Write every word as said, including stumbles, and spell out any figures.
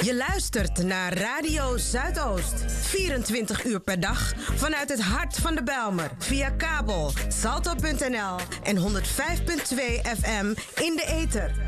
Je luistert naar Radio Zuidoost. vierentwintig uur per dag vanuit het hart van de Bijlmer. Via kabel, salto punt n l en honderdvijf komma twee F M in de ether.